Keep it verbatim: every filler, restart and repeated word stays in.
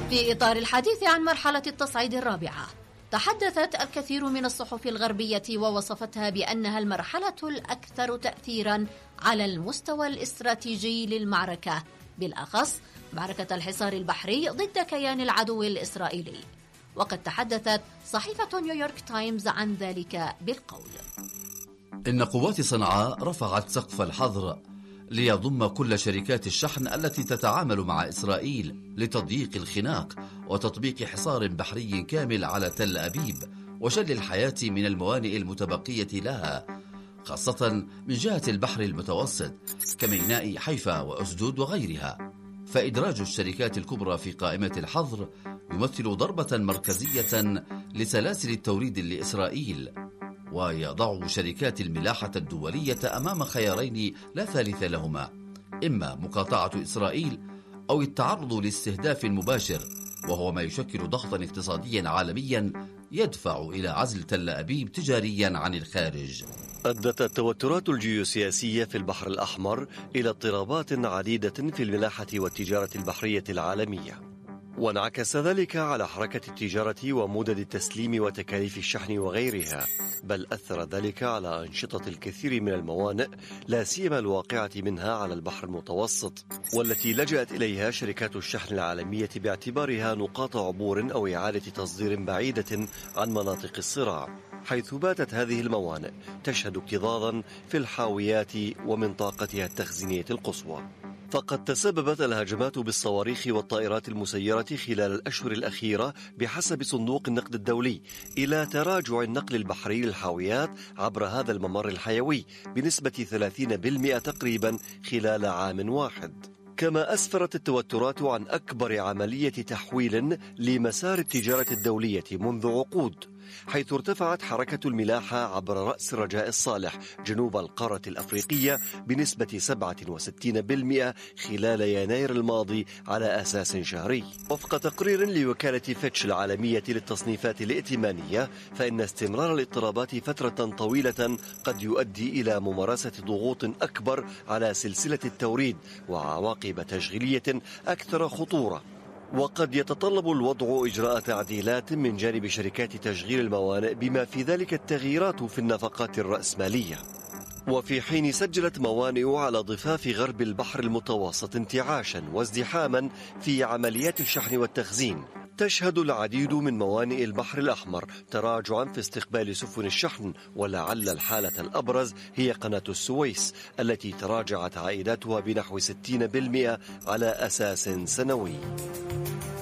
في إطار الحديث عن مرحلة التصعيد الرابعة، تحدثت الكثير من الصحف الغربية ووصفتها بأنها المرحلة الأكثر تأثيرا على المستوى الاستراتيجي للمعركة، بالأخص معركة الحصار البحري ضد كيان العدو الإسرائيلي. وقد تحدثت صحيفة نيويورك تايمز عن ذلك بالقول: إن قوات صنعاء رفعت سقف الحظر ليضم كل شركات الشحن التي تتعامل مع إسرائيل لتضييق الخناق وتطبيق حصار بحري كامل على تل أبيب وشل الحياة من الموانئ المتبقية لها، خاصة من جهة البحر المتوسط كميناء حيفا وأسدود وغيرها. فإدراج الشركات الكبرى في قائمة الحظر يمثل ضربة مركزية لسلاسل التوريد لإسرائيل، ويضع شركات الملاحة الدولية أمام خيارين لا ثالث لهما: إما مقاطعة إسرائيل أو التعرض لاستهداف مباشر، وهو ما يشكل ضغطا اقتصاديا عالميا يدفع إلى عزل تل أبيب تجاريا عن الخارج. أدت التوترات الجيوسياسية في البحر الأحمر إلى اضطرابات عديدة في الملاحة والتجارة البحرية العالمية، وانعكس ذلك على حركة التجارة ومدد التسليم وتكاليف الشحن وغيرها، بل أثر ذلك على أنشطة الكثير من الموانئ، لا سيما الواقعة منها على البحر المتوسط، والتي لجأت إليها شركات الشحن العالمية باعتبارها نقاط عبور أو إعادة تصدير بعيدة عن مناطق الصراع، حيث باتت هذه الموانئ تشهد اكتظاظا في الحاويات ومن طاقتها التخزينية القصوى. فقد تسببت الهجمات بالصواريخ والطائرات المسيرة خلال الأشهر الأخيرة بحسب صندوق النقد الدولي إلى تراجع النقل البحري للحاويات عبر هذا الممر الحيوي بنسبة ثلاثين بالمئة تقريبا خلال عام واحد. كما أسفرت التوترات عن أكبر عملية تحويل لمسار التجارة الدولية منذ عقود، حيث ارتفعت حركة الملاحة عبر رأس الرجاء الصالح جنوب القارة الأفريقية بنسبة سبعة وستين بالمئة خلال يناير الماضي على أساس شهري. وفق تقرير لوكالة فيتش العالمية للتصنيفات الائتمانية، فإن استمرار الاضطرابات فترة طويلة قد يؤدي إلى ممارسة ضغوط أكبر على سلسلة التوريد وعواقب تشغيلية أكثر خطورة، وقد يتطلب الوضع إجراء تعديلات من جانب شركات تشغيل الموانئ بما في ذلك التغييرات في النفقات الرأسمالية. وفي حين سجلت موانئ على ضفاف غرب البحر المتوسط انتعاشا وازدحاما في عمليات الشحن والتخزين، تشهد العديد من موانئ البحر الأحمر تراجعا في استقبال سفن الشحن، ولعل الحالة الأبرز هي قناة السويس التي تراجعت عائداتها بنحو ستين بالمئة على أساس سنوي.